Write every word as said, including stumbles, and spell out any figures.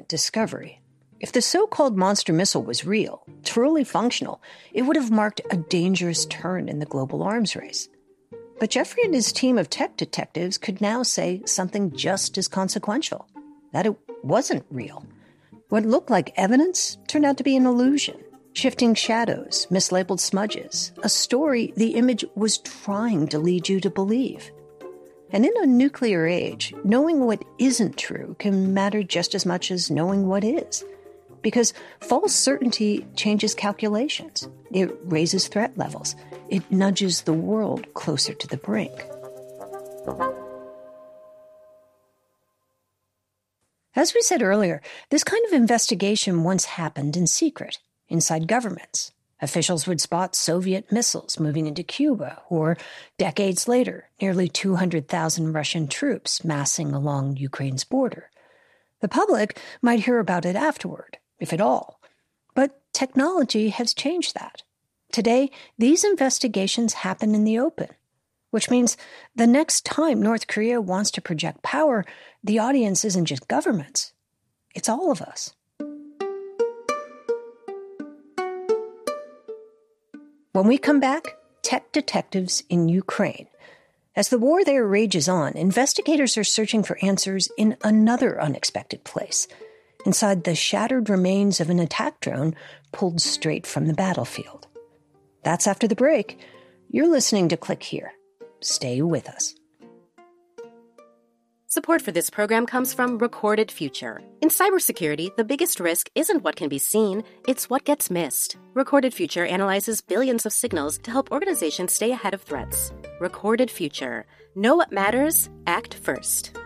brilliant discovery. If the so-called monster missile was real, truly functional, it would have marked a dangerous turn in the global arms race. But Jeffrey and his team of tech detectives could now say something just as consequential, that it wasn't real. What looked like evidence turned out to be an illusion. Shifting shadows, mislabeled smudges, a story the image was trying to lead you to believe. And in a nuclear age, knowing what isn't true can matter just as much as knowing what is. Because false certainty changes calculations. It raises threat levels. It nudges the world closer to the brink. As we said earlier, this kind of investigation once happened in secret, inside governments. Officials would spot Soviet missiles moving into Cuba, or decades later, nearly two hundred thousand Russian troops massing along Ukraine's border. The public might hear about it afterward, if at all. But technology has changed that. Today, these investigations happen in the open, which means the next time North Korea wants to project power, the audience isn't just governments. It's all of us. When we come back, tech detectives in Ukraine. As the war there rages on, investigators are searching for answers in another unexpected place, inside the shattered remains of an attack drone pulled straight from the battlefield. That's after the break. You're listening to Click Here. Stay with us. Support for this program comes from Recorded Future. In cybersecurity, the biggest risk isn't what can be seen, it's what gets missed. Recorded Future analyzes billions of signals to help organizations stay ahead of threats. Recorded Future. Know what matters? Act first.